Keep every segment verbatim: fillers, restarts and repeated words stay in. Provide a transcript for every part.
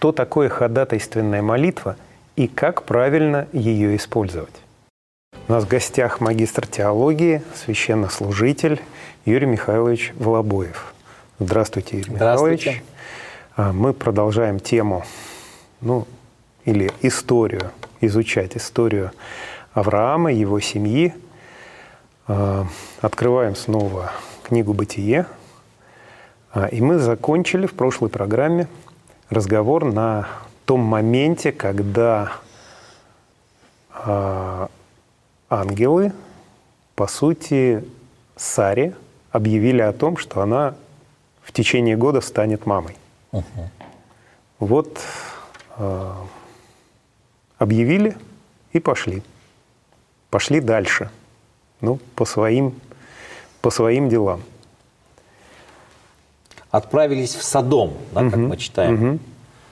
что такое ходатайственная молитва и как правильно ее использовать. У нас в гостях магистр теологии, священнослужитель Юрий Михайлович Волобоев. Здравствуйте, Юрий Здравствуйте. Михайлович. Мы продолжаем тему, ну, или историю, изучать историю Авраама, его семьи. Открываем снова книгу «Бытие». И мы закончили в прошлой программе разговор на том моменте, когда ангелы, по сути, Саре объявили о том, что она в течение года станет мамой. Угу. Вот э, объявили и пошли. Пошли дальше. Ну, по своим, по своим делам. Отправились в Содом, да, угу. как мы читаем. Угу.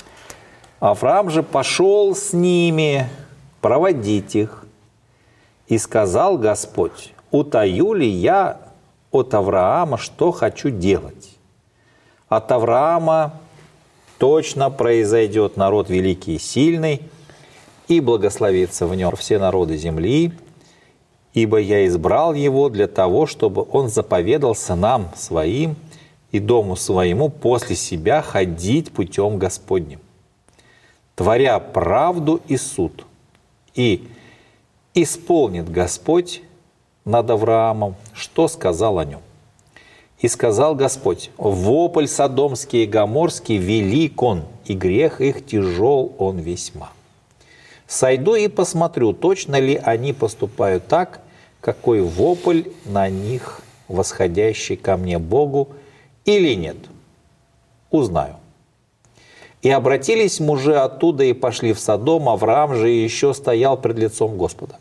Авраам же пошел с ними проводить их. И сказал Господь: утаю ли я от Авраама, что хочу делать? От Авраама точно произойдет народ великий и сильный, и благословится в нем все народы земли, ибо я избрал его для того, чтобы он заповедал сынам своим и дому своему после себя ходить путем Господним, творя правду и суд, и исполнит Господь над Авраамом, что сказал о нем. И сказал Господь: вопль содомский и гоморский велик он, и грех их тяжел он весьма. Сойду и посмотрю, точно ли они поступают так, какой вопль на них, восходящий ко мне Богу, или нет. Узнаю. И обратились мужи оттуда и пошли в Содом, Авраам же еще стоял пред лицом Господа.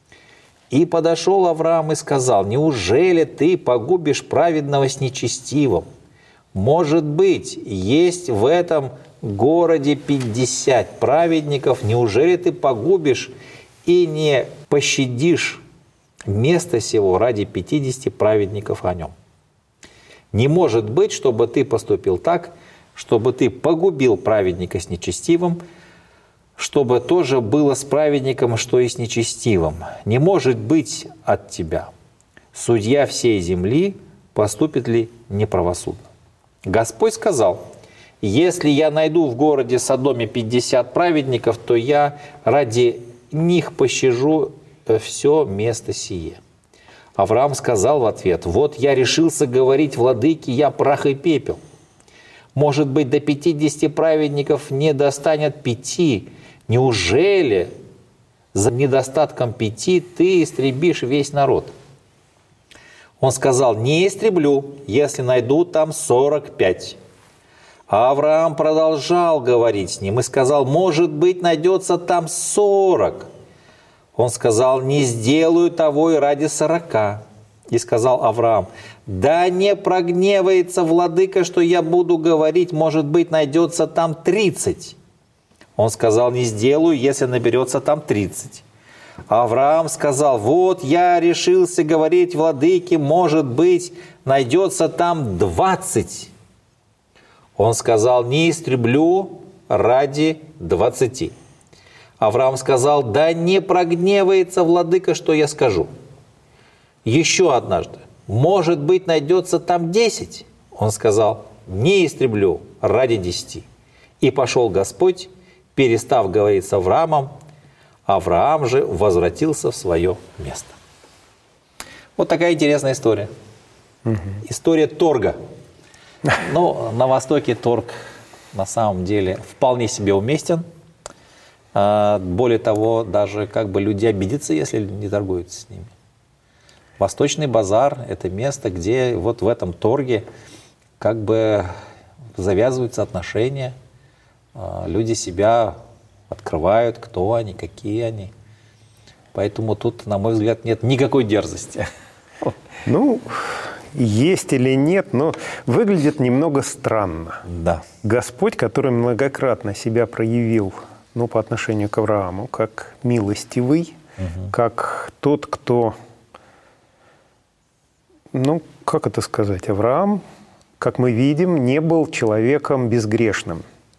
И подошел Авраам и сказал: неужели ты погубишь праведного с нечестивым? Может быть, есть в этом городе пятьдесят праведников, неужели ты погубишь и не пощадишь место сего ради пятидесяти праведников о нем? Не может быть, чтобы ты поступил так, чтобы ты погубил праведника с нечестивым, чтобы тоже было с праведником, что и с нечестивым. Не может быть от тебя. Судья всей земли поступит ли неправосудно? Господь сказал: если я найду в городе Содоме пятьдесят праведников, то я ради них пощажу все место сие. Авраам сказал в ответ: вот я решился говорить владыке, я прах и пепел. Может быть, до пятидесяти праведников не достанет пяти. Неужели за недостатком пяти ты истребишь весь народ? Он сказал: не истреблю, если найду там сорок пять. А Авраам продолжал говорить с ним и сказал: может быть, найдется там сорок. Он сказал: не сделаю того и ради сорока. И сказал Авраам: да не прогневается владыка, что я буду говорить, может быть, найдется там тридцать. Он сказал: не сделаю, если наберется там тридцать. Авраам сказал: вот я решился говорить владыке, может быть, найдется там двадцать. Он сказал: не истреблю ради двадцати. Авраам сказал: да не прогневается владыка, что я скажу. Еще однажды: может быть, найдется там десять. Он сказал: не истреблю ради десяти. И пошел Господь, перестав говорить с Авраамом, Авраам же возвратился в свое место. Вот такая интересная история. Угу. История торга. Но на Востоке торг на самом деле вполне себе уместен. Более того, даже как бы люди обидятся, если не торгуются с ними. Восточный базар – это место, где вот в этом торге как бы завязываются отношения, люди себя открывают, кто они, какие они. Поэтому тут, на мой взгляд, нет никакой дерзости. Ну, есть или нет, но выглядит немного странно. Да. Господь, который многократно себя проявил, ну, по отношению к Аврааму, как милостивый, угу. как тот, кто, ну, как это сказать, Авраам, как мы видим, не был человеком безгрешным.